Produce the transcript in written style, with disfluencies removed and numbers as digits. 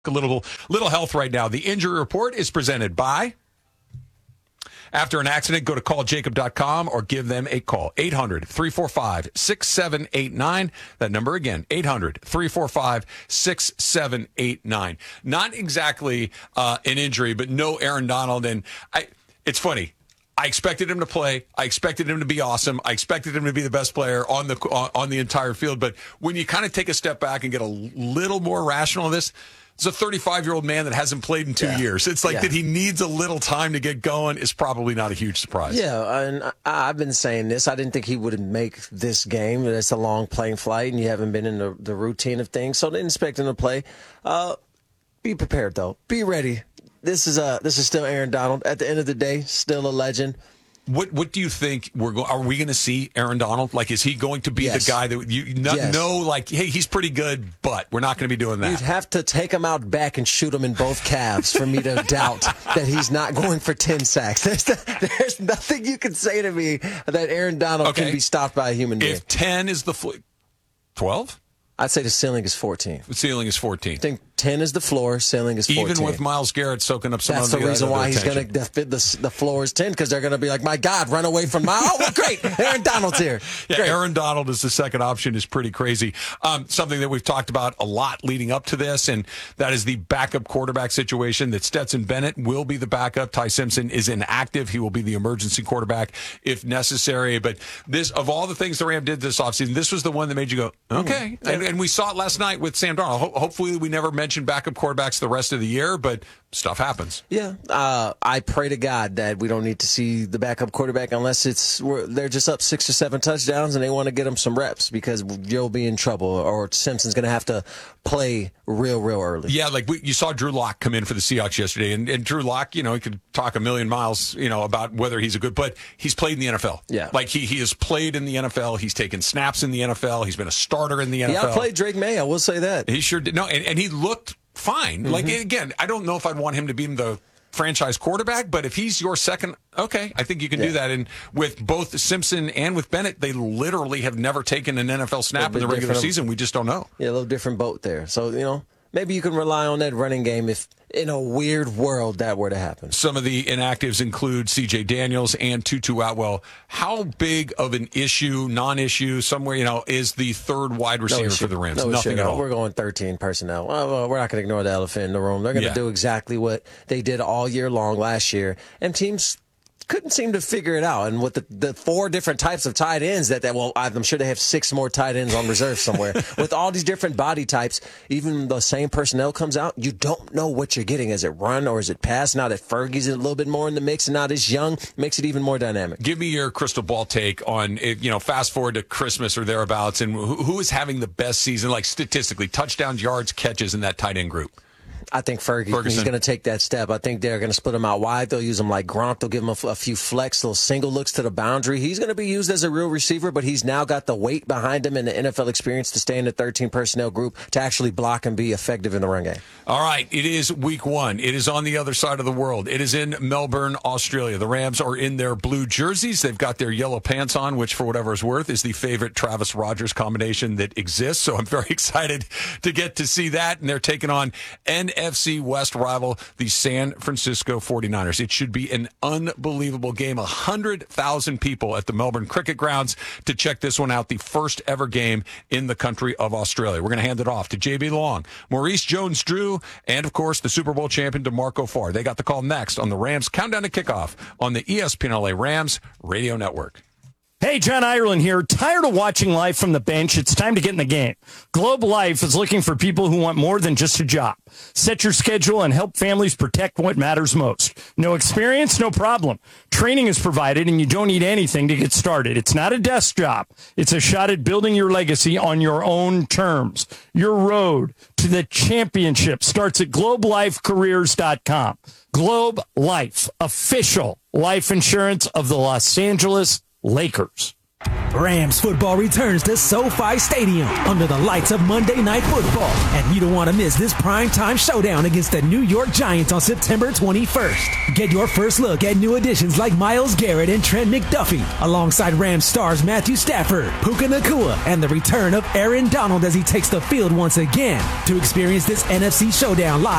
A little health right now. The injury report is presented by. After an accident, go to calljacob.com or give them a call. 800-345-6789. That number again, 800-345-6789. Not exactly an injury, but no Aaron Donald. And it's funny. I expected him to play. I expected him to be awesome. I expected him to be the best player on the entire field. But when you kind of take a step back and get a little more rational in this, it's a 35-year-old man that hasn't played in 2 years. It's like that he needs a little time to get going is probably not a huge surprise. Yeah, and I've been saying this. I didn't think he would make this game. It's a long plane flight, and you haven't been in the routine of things, so I didn't expect him to play. Be prepared, though. Be ready. This is still Aaron Donald. At the end of the day, still a legend. What do you think are we going to see Aaron Donald? Like, is he going to be the guy that you know, like, hey, he's pretty good, but we're not going to be doing that? You'd have to take him out back and shoot him in both calves for me to doubt that he's not going for 10 sacks. There's nothing you can say to me that Aaron Donald can be stopped by a human being. If 10 is the 12? I'd say the ceiling is 14. The ceiling is 14. I think 10 is the floor, ceiling is 14. Even with Myles Garrett soaking up some of the That's the reason why he's going to the floor is 10, because they're going to be like, my God, run away from Myles. Oh, well, great. Aaron Donald's here. Yeah, great. Aaron Donald is the second option is pretty crazy. Something that we've talked about a lot leading up to this, and that is the backup quarterback situation, that Stetson Bennett will be the backup. Ty Simpson is inactive. He will be the emergency quarterback if necessary. But this, of all the things the Rams did this offseason, this was the one that made you go, okay. And we saw it last night with Sam Darnold. Hopefully we never mention backup quarterbacks the rest of the year, but stuff happens. Yeah. I pray to God that we don't need to see the backup quarterback unless they're just up 6 or 7 touchdowns and they want to get him some reps, because you'll be in trouble, or Simpson's going to have to play real early. Yeah, like you saw Drew Lock come in for the Seahawks yesterday, and Drew Lock, he could talk a million miles, about whether he's a good, but he's played in the NFL. Yeah. Like he has played in the NFL. He's taken snaps in the NFL. He's been a starter in the NFL. He outplayed Drake May, I will say that. He sure did. No, and he looked fine. Like, again, I don't know if I'd want him to be the franchise quarterback, but if he's your second, okay, I think you can do that. And with both Simpson and with Bennett, they literally have never taken an NFL snap in the regular season. We just don't know. Yeah, a little different boat there. So, maybe you can rely on that running game if in a weird world that were to happen. Some of the inactives include C.J. Daniels and Tutu Atwell. How big of an issue, non-issue, somewhere, is the third wide receiver for the Rams? Nothing at all. We're going 13 personnel. Well, we're not going to ignore the elephant in the room. They're going to do exactly what they did all year long last year. And teams couldn't seem to figure it out. And with the 4 different types of tight ends I'm sure they have 6 more tight ends on reserve somewhere. With all these different body types, even the same personnel comes out, you don't know what you're getting. Is it run or is it pass? Now that Fergie's a little bit more in the mix and not as young, makes it even more dynamic. Give me your crystal ball take on, fast forward to Christmas or thereabouts, and who is having the best season, like statistically, touchdowns, yards, catches in that tight end group? I think Ferguson. He's going to take that step. I think they're going to split him out wide. They'll use him like Gronk. They'll give him a few flex, little single looks to the boundary. He's going to be used as a real receiver, but he's now got the weight behind him and the NFL experience to stay in the 13 personnel group to actually block and be effective in the run game. All right, it is week 1. It is on the other side of the world. It is in Melbourne, Australia. The Rams are in their blue jerseys. They've got their yellow pants on, which, for whatever it's worth, is the favorite Travis Rogers combination that exists. So I'm very excited to get to see that. And they're taking on NFC West rival, the San Francisco 49ers. It should be an unbelievable game. 100,000 people at the Melbourne Cricket Grounds to check this one out, the first ever game in the country of Australia. We're going to hand it off to JB Long, Maurice Jones-Drew, and, of course, the Super Bowl champion, DeMarco Farr. They got the call next on the Rams Countdown to Kickoff on the ESPN LA Rams Radio Network. Hey, John Ireland here. Tired of watching life from the bench? It's time to get in the game. Globe Life is looking for people who want more than just a job. Set your schedule and help families protect what matters most. No experience? No problem. Training is provided and you don't need anything to get started. It's not a desk job. It's a shot at building your legacy on your own terms. Your road to the championship starts at globelifecareers.com. Globe Life, official life insurance of the Los Angeles Lakers. Rams football returns to SoFi Stadium under the lights of Monday Night Football. And you don't want to miss this primetime showdown against the New York Giants on September 21st. Get your first look at new additions like Myles Garrett and Trent McDuffie, alongside Rams stars Matthew Stafford, Puka Nacua, and the return of Aaron Donald as he takes the field once again. To experience this NFC showdown live